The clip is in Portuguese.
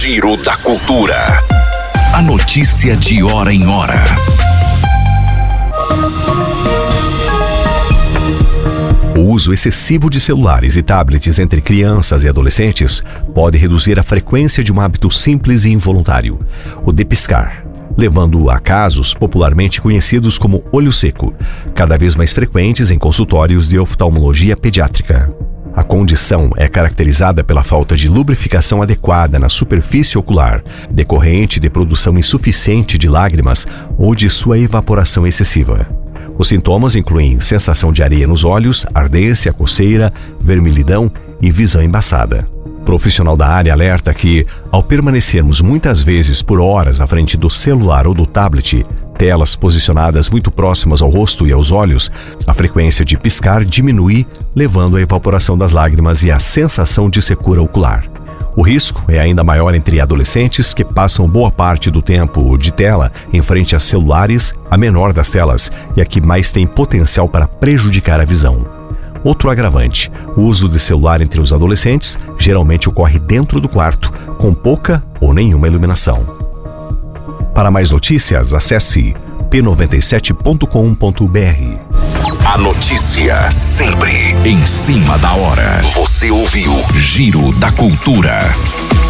Giro da Cultura. A notícia de hora em hora. O uso excessivo de celulares e tablets entre crianças e adolescentes pode reduzir a frequência de um hábito simples e involuntário, o de piscar, levando a casos popularmente conhecidos como olho seco, cada vez mais frequentes em consultórios de oftalmologia pediátrica. A condição é caracterizada pela falta de lubrificação adequada na superfície ocular, decorrente de produção insuficiente de lágrimas ou de sua evaporação excessiva. Os sintomas incluem sensação de areia nos olhos, ardência, coceira, vermelhidão e visão embaçada. O profissional da área alerta que, ao permanecermos muitas vezes por horas à frente do celular ou do tablet, telas posicionadas muito próximas ao rosto e aos olhos, a frequência de piscar diminui, levando à evaporação das lágrimas e à sensação de secura ocular. O risco é ainda maior entre adolescentes que passam boa parte do tempo de tela em frente a celulares, a menor das telas e a que mais tem potencial para prejudicar a visão. Outro agravante, o uso de celular entre os adolescentes geralmente ocorre dentro do quarto, com pouca ou nenhuma iluminação. Para mais notícias, acesse p97.com.br. A notícia sempre em cima da hora. Você ouviu Giro da Cultura.